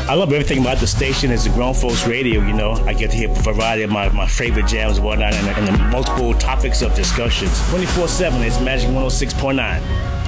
I love everything about the station. It's a grown folks radio, you know. I get to hear a variety of my favorite jams and whatnot, and the multiple topics of discussions. 24/7 is Magic 106.9.